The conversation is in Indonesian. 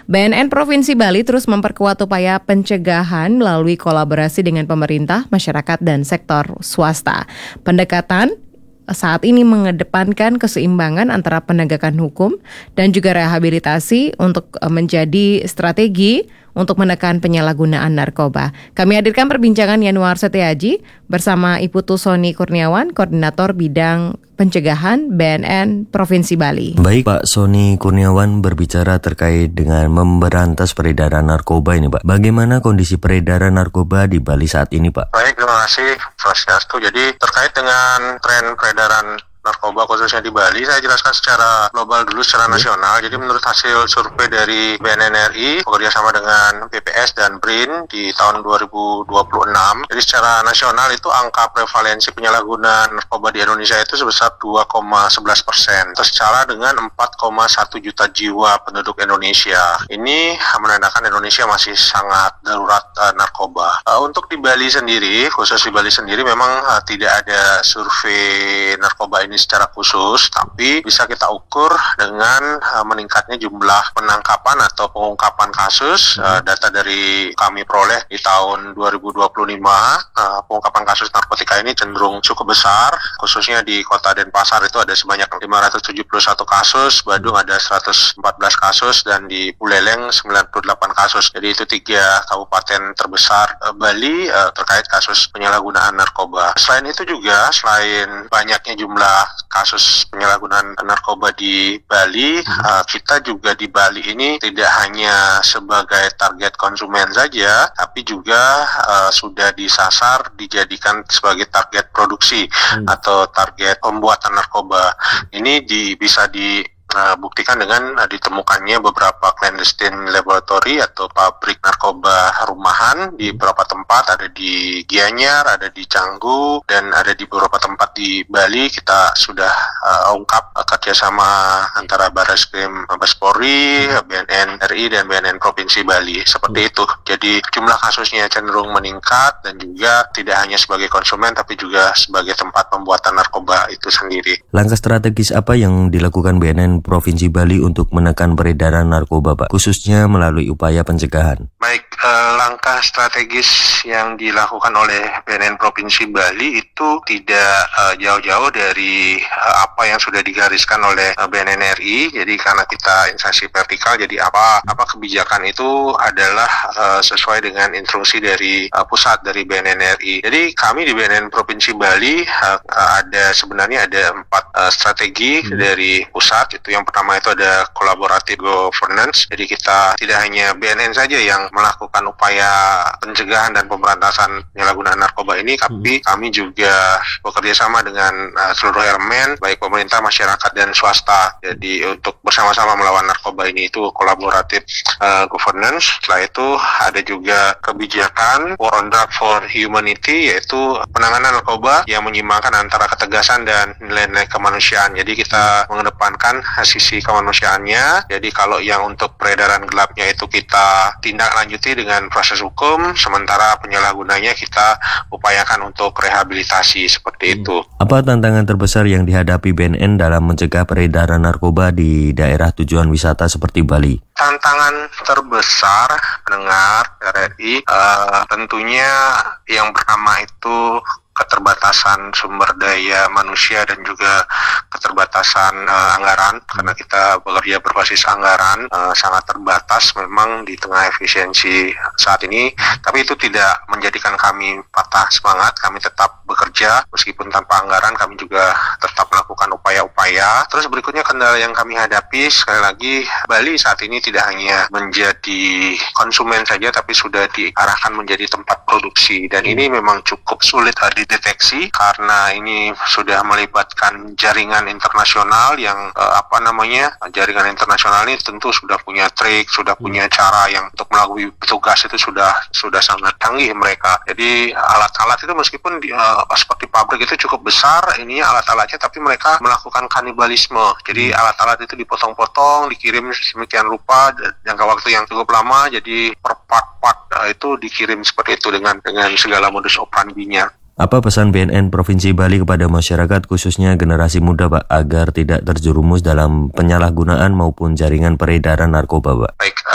BNN Provinsi Bali terus memperkuat upaya pencegahan melalui kolaborasi dengan pemerintah, masyarakat, dan sektor swasta. Pendekatan saat ini mengedepankan keseimbangan antara penegakan hukum dan juga rehabilitasi untuk menjadi strategi untuk menekan penyalahgunaan narkoba. Kami hadirkan perbincangan Yanuar Setiaji bersama Ibu Soni Kurniawan, Koordinator Bidang Pencegahan BNN Provinsi Bali. Baik, Pak Soni Kurniawan berbicara terkait dengan memberantas peredaran narkoba ini, Pak. Bagaimana kondisi peredaran narkoba di Bali saat ini, Pak? Baik, terima kasih, Swastiastu. Jadi terkait dengan tren peredaran narkoba khususnya di Bali, saya jelaskan secara global dulu, secara nasional. Jadi menurut hasil survei dari BNN RI bekerjasama dengan BPS dan BRIN di tahun 2026, jadi secara nasional itu angka prevalensi penyalahgunaan narkoba di Indonesia itu sebesar 2,11%, secara dengan 4,1 juta jiwa penduduk Indonesia. Ini menandakan Indonesia masih sangat darurat narkoba. Untuk di Bali sendiri, khusus di Bali sendiri memang tidak ada survei narkoba ini secara khusus, tapi bisa kita ukur dengan meningkatnya jumlah penangkapan atau pengungkapan kasus. Data dari kami peroleh di tahun 2025, pengungkapan kasus narkotika ini cenderung cukup besar, khususnya di Kota Denpasar itu ada sebanyak 571 kasus, Badung ada 114 kasus, dan di Buleleng 98 kasus. Jadi itu 3 kabupaten terbesar Bali terkait kasus penyalahgunaan narkoba. Selain itu juga, selain banyaknya jumlah kasus penyalahgunaan narkoba di Bali, kita juga di Bali ini tidak hanya sebagai target konsumen saja, tapi juga sudah disasar dijadikan sebagai target produksi atau target pembuatan narkoba. Ini bisa buktikan dengan ditemukannya beberapa clandestine laboratory atau pabrik narkoba rumahan di beberapa tempat, ada di Gianyar, ada di Canggu, dan ada di beberapa tempat di Bali. Kita sudah ungkap kerjasama antara Barreskrim Mabes Polri, BNN RI, dan BNN Provinsi Bali. Seperti itu. Jadi jumlah kasusnya cenderung meningkat, dan juga tidak hanya sebagai konsumen tapi juga sebagai tempat pembuatan narkoba itu sendiri. Langkah strategis apa yang dilakukan BNN Provinsi Bali untuk menekan peredaran narkoba, Pak, khususnya melalui upaya pencegahan? Baik, langkah strategis yang dilakukan oleh BNN Provinsi Bali itu tidak jauh-jauh dari apa yang sudah digariskan oleh BNN RI. Jadi karena kita instansi vertikal, jadi apa kebijakan itu adalah sesuai dengan instruksi dari pusat, dari BNN RI. Jadi kami di BNN Provinsi Bali sebenarnya ada 4 strategi dari pusat. Itu yang pertama itu ada collaborative governance. Jadi kita tidak hanya BNN saja yang melakukan upaya pencegahan dan pemberantasan penyalahgunaan narkoba ini, tapi kami juga bekerja sama dengan seluruh elemen, baik pemerintah, masyarakat, dan swasta. Jadi untuk bersama-sama melawan narkoba ini, itu collaborative governance. Setelah itu ada juga kebijakan War on Drug for Humanity, yaitu penanganan narkoba yang menyeimbangkan antara ketegasan dan nilai-nilai kemanusiaan. Jadi kita mengedepankan sisi kemanusiaannya. Jadi kalau yang untuk peredaran gelapnya itu kita tindak lanjuti dengan proses hukum, sementara penyalahgunanya kita upayakan untuk rehabilitasi, seperti itu. Apa tantangan terbesar yang dihadapi BNN dalam mencegah peredaran narkoba di daerah tujuan wisata seperti Bali? Tantangan terbesar pendengar RRI tentunya yang pertama itu keterbatasan sumber daya manusia dan juga keterbatasan anggaran, karena kita bekerja berbasis anggaran sangat terbatas memang di tengah efisiensi saat ini, tapi itu tidak menjadikan kami patah semangat. Kami tetap bekerja meskipun tanpa anggaran, kami juga tetap melakukan upaya-upaya. Terus berikutnya kendala yang kami hadapi, sekali lagi Bali saat ini tidak hanya menjadi konsumen saja tapi sudah diarahkan menjadi tempat produksi, dan ini memang cukup sulit dideteksi karena ini sudah melibatkan jaringan internasional yang jaringan internasional ini tentu sudah punya trik, sudah punya cara yang untuk melakukan tugas itu sudah sangat canggih mereka. Jadi alat-alat itu meskipun seperti pabrik itu cukup besar ininya alat-alatnya, tapi mereka melakukan kanibalisme. Jadi alat-alat itu dipotong-potong, dikirim sedemikian rupa jangka waktu yang cukup lama, jadi per part-part itu dikirim seperti itu dengan segala modus operandinya. Apa pesan BNN Provinsi Bali kepada masyarakat khususnya generasi muda, Pak, agar tidak terjerumus dalam penyalahgunaan maupun jaringan peredaran narkoba, Pak? Baik,